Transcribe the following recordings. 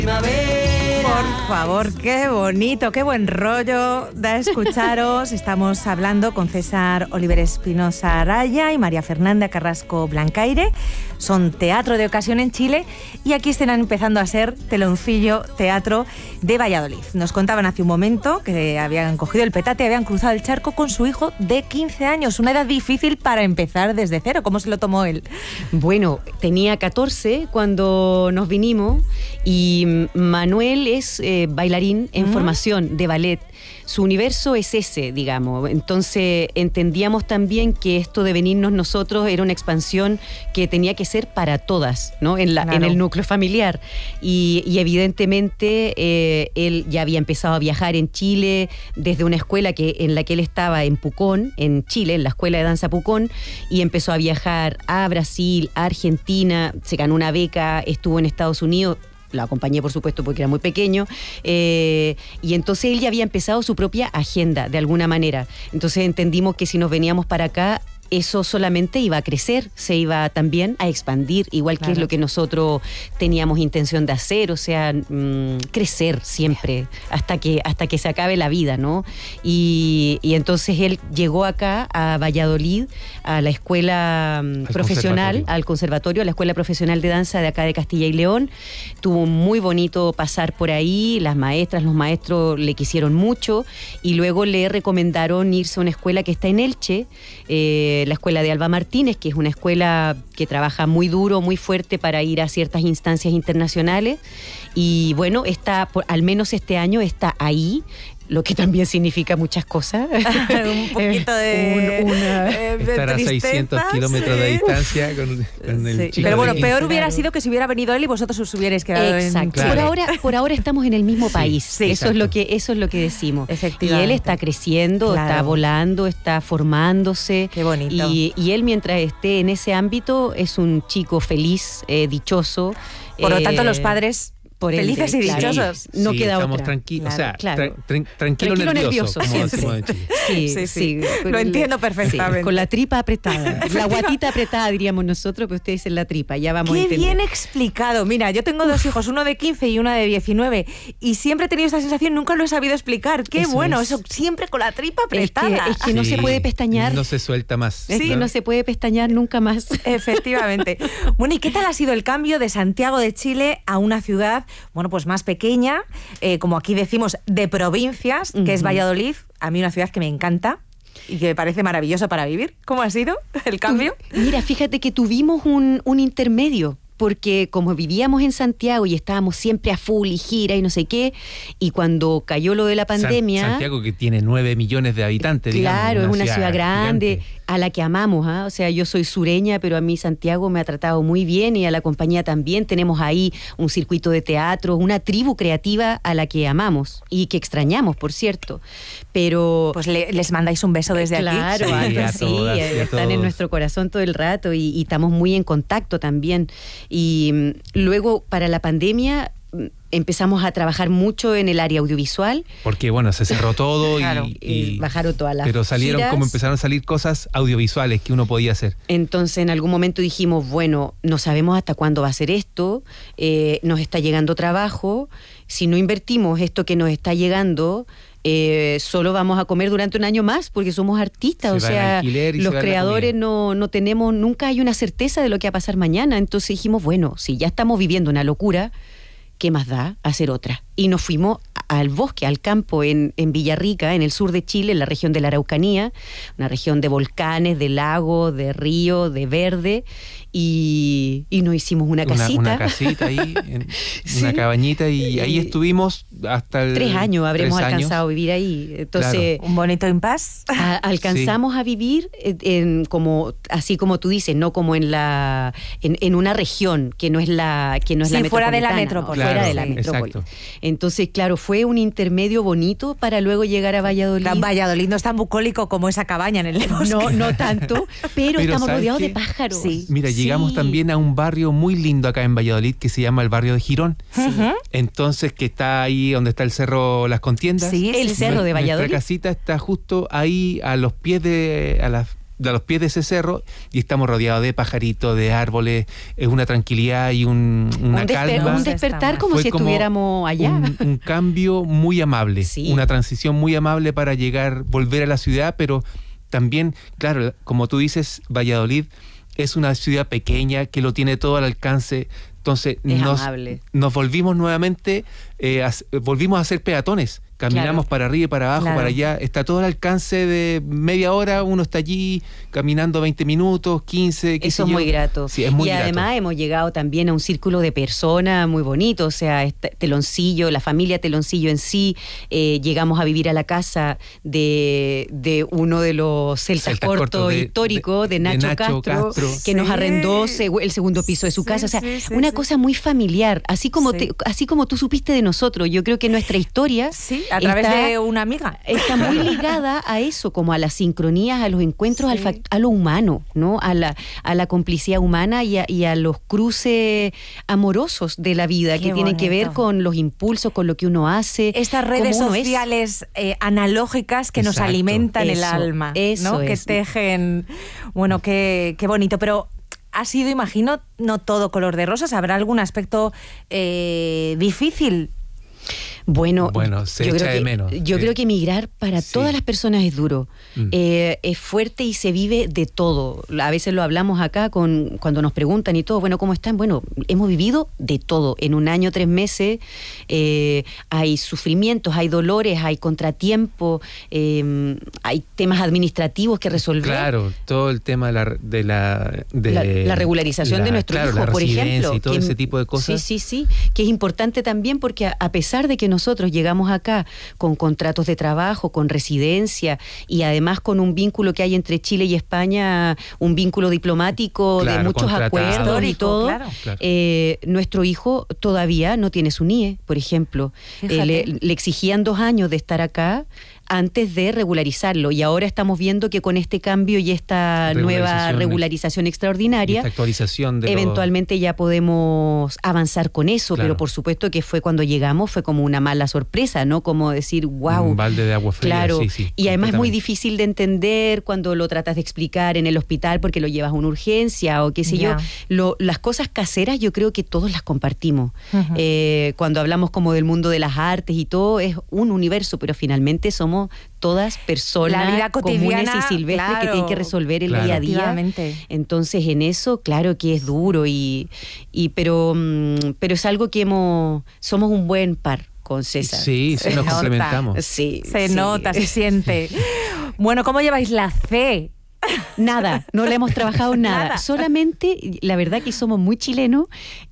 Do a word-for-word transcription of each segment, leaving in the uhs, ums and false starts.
Por favor, qué bonito, qué buen rollo da escucharos. Estamos hablando con César Oliver Espinosa Araya y María Fernanda Carrasco Blancaire. Son teatro de ocasión en Chile y aquí están empezando a ser Teloncillo Teatro de Valladolid. Nos contaban hace un momento que habían cogido el petate y habían cruzado el charco con su hijo de quince años. Una edad difícil para empezar desde cero. ¿Cómo se lo tomó él? Bueno, tenía catorce cuando nos vinimos y Manuel es eh, bailarín en uh-huh. formación de ballet. Su universo es ese, digamos. Entonces entendíamos también que esto de venirnos nosotros era una expansión que tenía que ser para todas, ¿no? En, la, claro. en el núcleo familiar. Y, y evidentemente eh, él ya había empezado a viajar en Chile desde una escuela que, en la que él estaba en Pucón, en Chile, en la Escuela de Danza Pucón, y empezó a viajar a Brasil, a Argentina, se ganó una beca, estuvo en Estados Unidos. La acompañé, por supuesto, porque era muy pequeño, eh, y entonces él ya había empezado su propia agenda, de alguna manera. Entonces entendimos que si nos veníamos para acá, eso solamente iba a crecer, se iba también a expandir, igual claro. que es lo que nosotros teníamos intención de hacer, o sea, mmm, crecer siempre, hasta que, hasta que se acabe la vida, ¿no? Y, y entonces él llegó acá a Valladolid, a la escuela al profesional, conservatorio. al conservatorio, a la Escuela Profesional de Danza de acá de Castilla y León. Tuvo muy bonito pasar por ahí, las maestras, los maestros le quisieron mucho, y luego le recomendaron irse a una escuela que está en Elche, eh, la escuela de Alba Martínez, que es una escuela que trabaja muy duro, muy fuerte para ir a ciertas instancias internacionales, y bueno, está, por, al menos este año está ahí, lo que también significa muchas cosas. Un poquito de... Un, una, eh, de estar a seiscientos kilómetros de distancia con, con el sí. chico. Pero bueno, de peor hubiera claro. sido que si hubiera venido él y vosotros os hubierais quedado Exacto. en Chile. Claro. Por ahora, por ahora estamos en el mismo país. Sí, sí, eso es lo que, eso es lo que decimos. Efectivamente. Y él está creciendo, claro. está volando, está formándose. Qué bonito. Y, y él, mientras esté en ese ámbito, es un chico feliz, eh, dichoso. Por lo eh, tanto, los padres... Por felices y claro. dichosos. Sí, no sí, queda estamos otra. tranquilos, Claro, o sea, claro. Tra- tra- tranquilo, tranquilo nervioso, nervioso como sí, decimos en Chile. Sí, sí, sí. sí. Lo entiendo perfectamente. Sí, con la tripa apretada. La guatita apretada, diríamos nosotros, pero ustedes dicen la tripa. Ya vamos Qué a entender. bien explicado. Mira, yo tengo dos hijos, uno de quince y una de diecinueve, y siempre he tenido esta sensación, nunca lo he sabido explicar. Qué eso bueno, es. eso siempre con la tripa apretada. Es que, es que sí, no se puede pestañear. No se suelta más. Es que ¿no? no se puede pestañear nunca más. Efectivamente. Bueno, ¿y qué tal ha sido el cambio de Santiago de Chile a una ciudad, bueno, pues más pequeña, eh, como aquí decimos, de provincias, uh-huh. que es Valladolid? A mí una ciudad que me encanta y que me parece maravillosa para vivir. ¿Cómo ha sido el cambio? Tú, mira, fíjate que tuvimos un, un intermedio, porque como vivíamos en Santiago y estábamos siempre a full y gira y no sé qué, y cuando cayó lo de la pandemia... San, Santiago, que tiene nueve millones de habitantes, claro, digamos. Claro, es una ciudad grande, gigante. A la que amamos, ¿eh? O sea, yo soy sureña, pero a mí Santiago me ha tratado muy bien y a la compañía también. Tenemos ahí un circuito de teatro, una tribu creativa a la que amamos y que extrañamos, por cierto. Pero... Pues le, les mandáis un beso desde claro, aquí. Sí, a sí, todas, sí a están todos. en nuestro corazón todo el rato y, y estamos muy en contacto también. Y mm, luego, para la pandemia... empezamos a trabajar mucho en el área audiovisual. Porque, bueno, se cerró todo claro, y, y, y... bajaron todas las Pero salieron giras. como empezaron a salir cosas audiovisuales que uno podía hacer. Entonces, en algún momento dijimos, bueno, no sabemos hasta cuándo va a ser esto, eh, nos está llegando trabajo, si no invertimos esto que nos está llegando... Eh, solo vamos a comer durante un año más porque somos artistas, se o sea, los creadores no, no tenemos, nunca hay una certeza de lo que va a pasar mañana. Entonces dijimos, bueno, si ya estamos viviendo una locura, ¿qué más da hacer otra? Y nos fuimos al bosque, al campo en, en Villarrica, en el sur de Chile, en la región de la Araucanía, una región de volcanes, de lagos, de ríos, de verde, y, y nos hicimos una casita. Una, una casita ahí, en, sí. una cabañita, y ahí estuvimos hasta el... Tres años habremos tres alcanzado años. a vivir ahí. Entonces, claro. Un bonito impas. A, alcanzamos sí. a vivir en, en como, así como tú dices, no como en la en, en una región que no es la que no es sí, la fuera de la metrópoli, metrópoli. Claro, fuera de la sí, metrópoli. exacto. Entonces, claro, fue un intermedio bonito para luego llegar a Valladolid. La Valladolid no es tan bucólico como esa cabaña en el bosque. No, no tanto, pero, pero estamos rodeados qué? de pájaros. Sí. Mira, sí. llegamos también a un barrio muy lindo acá en Valladolid que se llama el barrio de Girón. Sí. Entonces, que está ahí donde está el cerro Las Contiendas. Sí, el sí, cerro sí. de Valladolid. Nuestra casita está justo ahí a los pies de... a las a los pies de ese cerro y estamos rodeados de pajaritos, de árboles, es una tranquilidad y un, una un calma. Un despertar como Fue si como estuviéramos allá. Un, un cambio muy amable, sí. una transición muy amable para llegar, volver a la ciudad, pero también, claro, como tú dices, Valladolid es una ciudad pequeña que lo tiene todo al alcance. Entonces nos, nos volvimos nuevamente, eh, a, volvimos a ser peatones. Caminamos claro. para arriba y para abajo, claro. para allá. Está todo al alcance de media hora. Uno está allí caminando veinte minutos, quince. Qué Eso sé es yo. muy grato. Sí, es muy y grato. además hemos llegado también a un círculo de personas muy bonito. O sea, este Teloncillo, la familia Teloncillo en sí. Eh, llegamos a vivir a la casa de, de uno de los celtas Celta cortos históricos, de, de, de, Nacho, de Nacho Castro, Castro, que sí. nos arrendó el segundo piso de su casa. Sí, o sea, sí, sí, una sí. cosa muy familiar. Así como, sí. te, así como tú supiste de nosotros. Yo creo que nuestra historia... Sí, a través está, de una amiga. Está muy ligada a eso, como a las sincronías, a los encuentros, sí. al fact, a lo humano, ¿no? A la, a la complicidad humana y a, y a los cruces amorosos de la vida. Qué que bonito. Tienen que ver con los impulsos, con lo que uno hace. Estas redes sociales eh, analógicas que Exacto. nos alimentan eso, el alma, eso ¿no? Que es. tejen. Bueno, qué, qué bonito. Pero ha sido, imagino, no todo color de rosas. ¿Habrá algún aspecto eh, difícil? Bueno, bueno se yo, echa creo de que, menos. yo sí. creo que emigrar para sí. todas las personas es duro, mm. eh, es fuerte y se vive de todo. A veces lo hablamos acá con cuando nos preguntan y todo, bueno, ¿cómo están? Bueno, hemos vivido de todo. En un año, tres meses, eh, hay sufrimientos, hay dolores, hay contratiempos, eh, hay temas administrativos que resolver. Claro, todo el tema de la... De la, de la, la regularización la, de nuestro claro, hijo, la por ejemplo. Y todo que, ese tipo de cosas. Sí, sí, sí, que es importante también porque a, a pesar de que nosotros llegamos acá con contratos de trabajo, con residencia y además con un vínculo que hay entre Chile y España, un vínculo diplomático claro, de muchos acuerdos y todo, claro. Eh, nuestro hijo todavía no tiene su N I E, por ejemplo. Eh, le, le exigían dos años de estar acá antes de regularizarlo y ahora estamos viendo que con este cambio y esta nueva regularización extraordinaria, esta actualización de eventualmente lo... ya podemos avanzar con eso, claro. pero por supuesto que fue cuando llegamos, fue como una mala sorpresa, ¿no? Como decir, wow. Un balde de agua fría, claro. sí, sí. Y además es muy difícil de entender cuando lo tratas de explicar en el hospital porque lo llevas a una urgencia o qué sé yeah. yo. Lo, las cosas caseras yo creo que todos las compartimos. Uh-huh. Eh, cuando hablamos como del mundo de las artes y todo, es un universo, pero finalmente somos todas personas la vida comunes y silvestres claro, que tienen que resolver el claro. día a día. Entonces en eso, claro que es duro y, y pero, pero es algo que hemos, somos un buen par con César. Sí, sí, nos complementamos. Sí, se sí. nota, se siente. Bueno, ¿cómo lleváis la C? Nada, no le hemos trabajado nada. nada. Solamente, la verdad que somos muy chilenos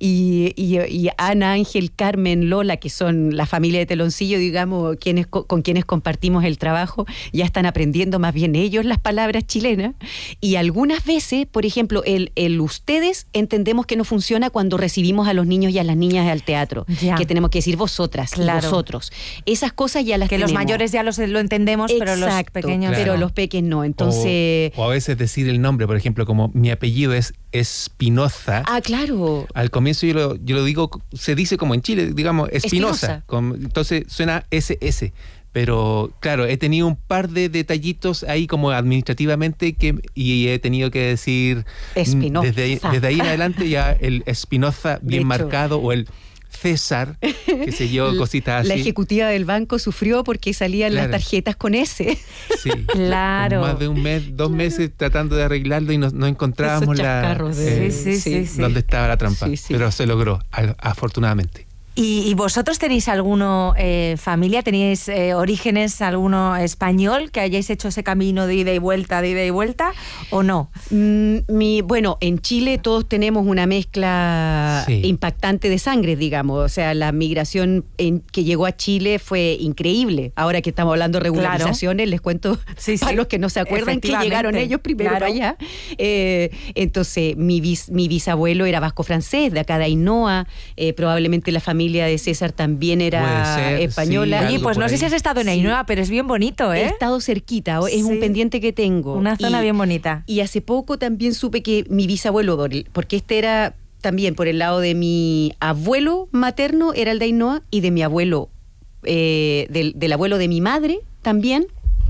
y, y, y Ana, Ángel, Carmen, Lola, que son la familia de Teloncillo, digamos, quienes, con quienes compartimos el trabajo, ya están aprendiendo más bien ellos las palabras chilenas. Y algunas veces, por ejemplo, el, el ustedes entendemos que no funciona cuando recibimos a los niños y a las niñas al teatro. Ya. Que tenemos que decir vosotras claro. y vosotros. Esas cosas ya las que tenemos. Que los mayores ya los, lo entendemos, Exacto, pero los pequeños... Claro. Pero los pequeños no. Entonces... O, o a veces decir el nombre, por ejemplo, como mi apellido es Espinoza. Ah, claro. Al comienzo yo lo, yo lo digo, se dice como en Chile, digamos, Espinoza. Entonces suena ese ese. Pero claro, he tenido un par de detallitos ahí como administrativamente que y he tenido que decir Espinoza. Desde, desde ahí en adelante ya el Espinoza bien hecho, marcado o el César, qué sé yo, cositas así. La ejecutiva del banco sufrió porque salían claro. las tarjetas con S. Sí, claro. Más de un mes, dos claro. meses tratando de arreglarlo y no, no encontrábamos la de... eh, sí, sí, sí, dónde estaba la trampa. Sí, sí. Pero se logró, afortunadamente. ¿Y, y vosotros tenéis alguno eh, familia, tenéis eh, orígenes, alguno español que hayáis hecho ese camino de ida y vuelta, de ida y vuelta, o no? Mm, mi, bueno, en Chile todos tenemos una mezcla sí. impactante de sangre, digamos. O sea, la migración en, que llegó a Chile fue increíble. Ahora que estamos hablando de regularizaciones, claro. les cuento sí, sí. a los que no se acuerdan que llegaron ellos primero claro. para allá. Eh, entonces, mi, bis, mi bisabuelo era vasco-francés, de acá de Ainhoa, eh, probablemente la familia de César también era ser, española. Sí, oye, pues no sé si has estado en Ainhoa, sí. pero es bien bonito, ¿eh? He estado cerquita, es sí. un pendiente que tengo. Una zona y, bien bonita. Y hace poco también supe que mi bisabuelo, porque este era también por el lado de mi abuelo materno, era el de Ainhoa, y de mi abuelo, eh, del, del abuelo de mi madre también,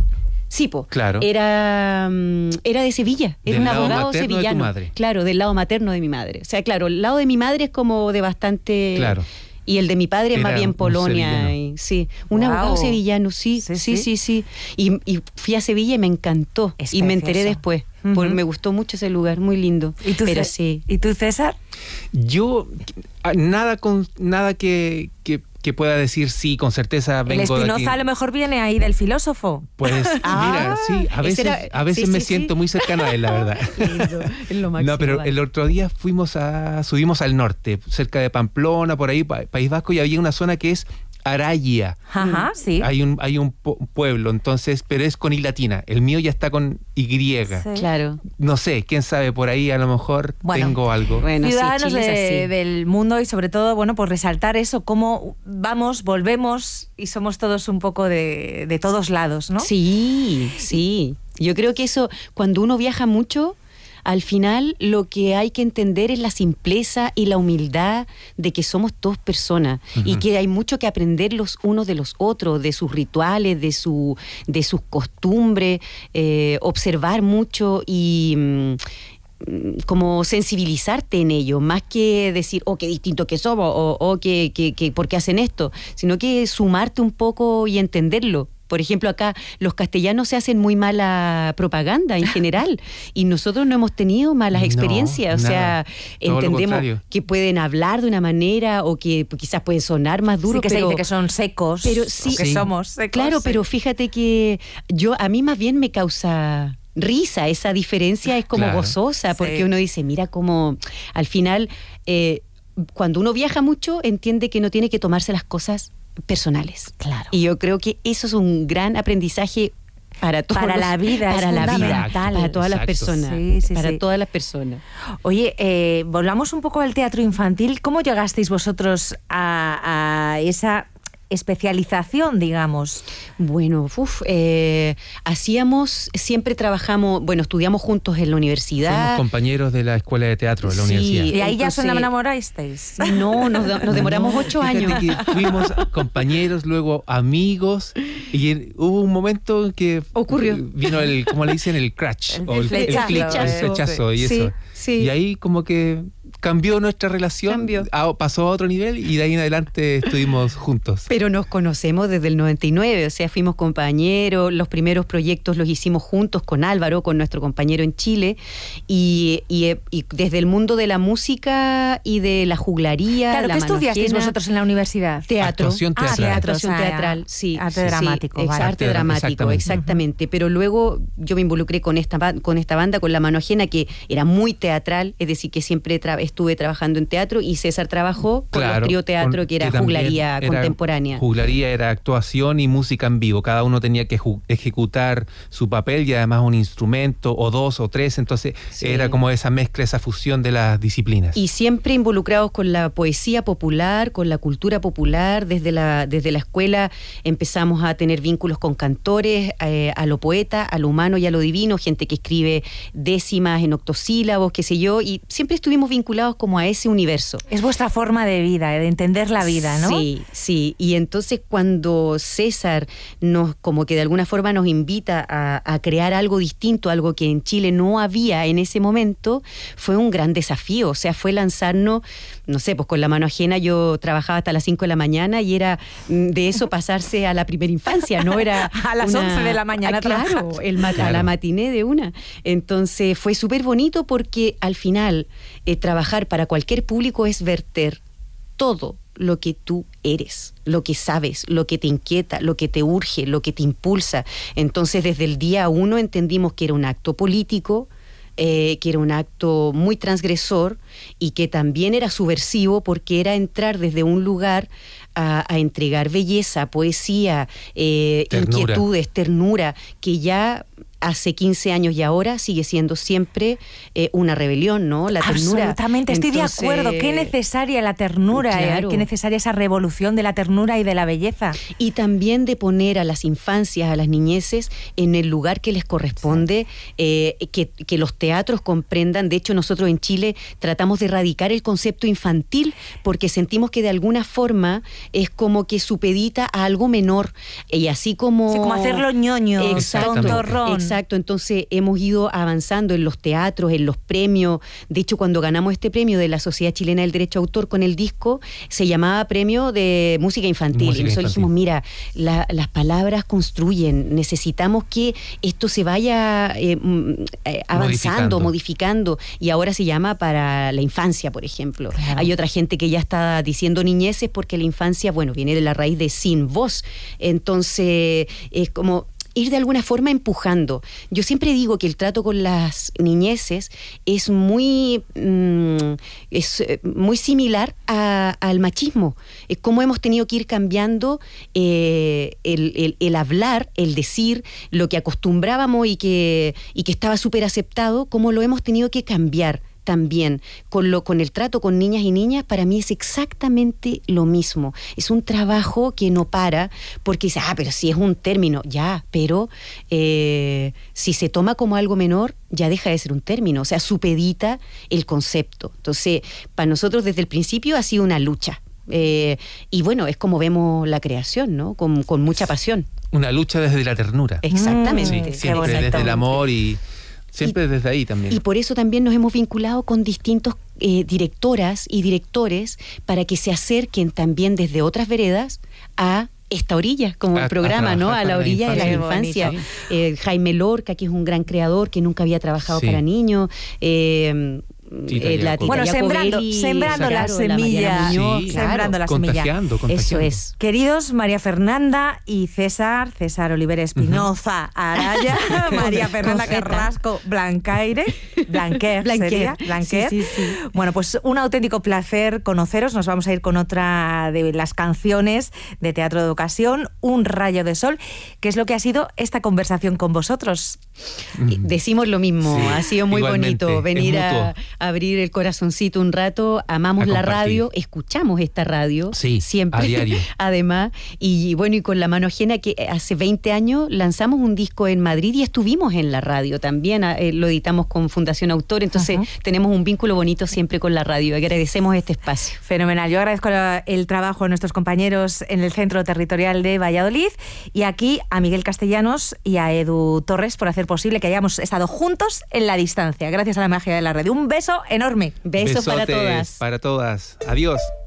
Sí, po. Claro. Era, era de Sevilla, era del un lado abogado materno sevillano. De tu madre. Claro, del lado materno de mi madre. O sea, claro, el lado de mi madre es como de bastante... Claro. Y el de mi padre es Era más bien un Polonia. Y, sí, un Wow. abogado sevillano, sí, sí, sí, sí. sí. Y, y fui a Sevilla y me encantó. Es y me precioso. enteré después. Uh-huh. Por, me gustó mucho ese lugar, muy lindo. ¿Y tú, Pero C- sí. ¿Y tú, César? Yo, nada con nada que, que, que pueda decir sí, con certeza vengo El de aquí. Espinoza a lo mejor viene ahí del filósofo. Pues Ah, mira, sí, a ese veces, era- a veces sí, me sí, siento sí. muy cercano a él, la verdad. Lindo, es lo máximo, No, pero vale. el otro día fuimos a, subimos al norte, cerca de Pamplona, por ahí, pa- País Vasco, y había una zona que es Araya. Ajá, sí. Hay un, hay un po- pueblo, entonces, pero es con I latina. El mío ya está con Y. Sí. Claro. No sé, quién sabe, por ahí a lo mejor Bueno. tengo algo. Bueno, sí, Ciudadanos Chile es de- así. del mundo y sobre todo, bueno, pues resaltar eso, cómo vamos, volvemos y somos todos un poco de, de todos lados, ¿no? Sí, sí. Yo creo que eso, cuando uno viaja mucho, al final lo que hay que entender es la simpleza y la humildad de que somos todos personas Ujú. y que hay mucho que aprender los unos de los otros, de sus rituales, de su, de sus costumbres, eh, observar mucho y mm, como sensibilizarte en ello, más que decir, oh, qué distinto que somos, o oh, que, que, que, ¿por qué hacen esto? Sino que sumarte un poco y entenderlo. Por ejemplo, acá los castellanos se hacen muy mala propaganda en general y nosotros no hemos tenido malas No, experiencias. O nada. sea, Todo lo entendemos contrario. que pueden hablar de una manera o que quizás pueden sonar más duros, Sí, que se pero... dice que son secos, pero o sí- que Sí. somos secos. Claro, sí. pero fíjate que yo a mí más bien me causa risa, esa diferencia es como Claro. gozosa, porque Sí. uno dice, mira cómo al final, eh, cuando uno viaja mucho, entiende que no tiene que tomarse las cosas personales. Claro. Y yo creo que eso es un gran aprendizaje para todos Para los- la vida, es para la vida, fundamental. para todas las Exacto. personas, Sí, sí, para sí. todas las personas. Oye, eh, volvamos un poco al teatro infantil. ¿Cómo llegasteis vosotros a, a esa especialización, digamos? Bueno, uf, eh, hacíamos, siempre trabajamos, bueno, estudiamos juntos en la universidad. Fuimos compañeros de la escuela de teatro, de la Sí. universidad. ¿Y ahí ya os Entonces- enamorasteis? No, nos, nos demoramos No, ocho fíjate años. que fuimos compañeros, luego amigos, y en- hubo un momento en que Ocurrió. vino el, ¿cómo le dicen? El crash. El o el, flechazo. click, el Flechazo. flechazo y Sí, eso. sí. Y ahí como que cambió nuestra relación, Cambió. a- pasó a otro nivel y de ahí en adelante estuvimos juntos. Pero nos conocemos desde el noventa y nueve, o sea, fuimos compañeros, los primeros proyectos los hicimos juntos con Álvaro, con nuestro compañero en Chile, y, y, y desde el mundo de la música y de la juglaría, Claro, la ¿qué estudiasteis mano ajena, vosotros en la universidad? Teatro. Actuación Ah, teatral. teatro, Actuación o sea, teatral, sí. arte sí, dramático, ex- vale. Arte Arte dra- dramático, exactamente. exactamente. Pero luego yo me involucré con esta, ba- con esta banda, con La Mano Ajena, que era muy teatral, es decir, que siempre tra- estuve trabajando en teatro, y César trabajó con Claro, los trío teatro, con- que era también juglaría era- contemporánea. Juglaría era actuación y música en vivo. Cada uno tenía que ju- ejecutar su papel y además un instrumento o dos o tres. Entonces Sí. era como esa mezcla, esa fusión de las disciplinas. Y siempre involucrados con la poesía popular, con la cultura popular. Desde la, desde la escuela empezamos a tener vínculos con cantores, eh, a lo poeta, a lo humano y a lo divino, gente que escribe décimas en octosílabos, qué sé yo, y siempre estuvimos vinculados como a ese universo. Es vuestra forma de vida, de entender la vida, ¿no? Sí, sí. Y entonces cuando César nos, como que de alguna forma nos invita a, a crear algo distinto, algo que en Chile no había en ese momento, fue un gran desafío. O sea, fue lanzarnos, no sé, pues con La Mano Ajena yo trabajaba hasta las cinco de la mañana y era mm, de eso pasarse a la primera infancia, ¿no? Era A las una- once de la mañana Ah, claro, trabajar. el mat- a la Claro. matiné de una. Entonces fue súper bonito porque al final eh, trabajar para cualquier público es verter todo lo que tú eres, lo que sabes, lo que te inquieta, lo que te urge, lo que te impulsa. Entonces, desde el día uno entendimos que era un acto político, eh, que era un acto muy transgresor y que también era subversivo porque era entrar desde un lugar a, a entregar belleza, poesía, eh, Ternura. inquietudes, ternura, que ya hace quince años y ahora sigue siendo siempre eh, una rebelión, ¿no? La ternura. Absolutamente, estoy Entonces, de acuerdo. Qué necesaria la ternura, eh, claro. qué necesaria esa revolución de la ternura y de la belleza. Y también de poner a las infancias, a las niñeces, en el lugar que les corresponde, eh, que, que los teatros comprendan. De hecho, nosotros en Chile tratamos de erradicar el concepto infantil porque sentimos que de alguna forma es como que supedita a algo menor. Y así como... Sí, como hacerlo ñoño, exacto, exacto. Entonces hemos ido avanzando en los teatros, en los premios. De hecho, cuando ganamos este premio de la Sociedad Chilena del Derecho a Autor con el disco, se llamaba Premio de Música Infantil. Música y nosotros infantil. dijimos, mira, la, las palabras construyen, necesitamos que esto se vaya eh, eh, avanzando, modificando. modificando. Y ahora se llama para la infancia, por ejemplo. Claro. Hay otra gente que ya está diciendo niñeces porque la infancia, bueno, viene de la raíz de sin voz. Entonces, es como ir de alguna forma empujando. Yo siempre digo que el trato con las niñeces es muy, mm, es muy similar a, al machismo. Es como hemos tenido que ir cambiando eh, el, el, el hablar, el decir, lo que acostumbrábamos y que, y que estaba súper aceptado, como lo hemos tenido que cambiar. También con lo con el trato con niñas y niñas, para mí es exactamente lo mismo. Es un trabajo que no para, porque dice, ah, pero si es un término, ya, pero eh, si se toma como algo menor, ya deja de ser un término, o sea, supedita el concepto. Entonces, para nosotros desde el principio ha sido una lucha. Eh, y bueno, es como vemos la creación, ¿no? Con, con mucha pasión. Una lucha desde la ternura. Exactamente. Sí, siempre desde el amor y... Siempre y, desde ahí también. Y por eso también nos hemos vinculado con distintos eh, directoras y directores para que se acerquen también desde otras veredas a esta orilla, como a, el programa, a ¿no? A la orilla la de la infancia. Eh, Jaime Lorca, que es un gran creador que nunca había trabajado sí. para niños. Eh, Eh, la bueno, sembrando, sembrando la semilla, Muñoz, sí, claro. sembrando la contagiando, semilla. Contagiando. Eso es. Queridos María Fernanda y César, César Oliver Espinosa uh-huh. Araya, María Fernanda Carrasco Blancaire, Blanquer, Blanquer. sería, Blanquer. Sí, sí, sí. Bueno, pues un auténtico placer conoceros. Nos vamos a ir con otra de las canciones de Teatro de Ocasión, Un rayo de sol, que es lo que ha sido esta conversación con vosotros. Uh-huh. Decimos lo mismo, sí, ha sido muy bonito venir a abrir el corazoncito un rato, amamos la radio, escuchamos esta radio sí, siempre, a diario. Además, y bueno, y con la mano ajena que hace veinte años lanzamos un disco en Madrid y estuvimos en la radio también, eh, lo editamos con Fundación Autor, entonces uh-huh. tenemos un vínculo bonito siempre con la radio, agradecemos este espacio. Fenomenal, yo agradezco el trabajo de nuestros compañeros en el Centro Territorial de Valladolid y aquí a Miguel Castellanos y a Edu Torres por hacer posible que hayamos estado juntos en la distancia, gracias a la magia de la radio. Un beso enorme. Besos para todas. Para todas. Adiós.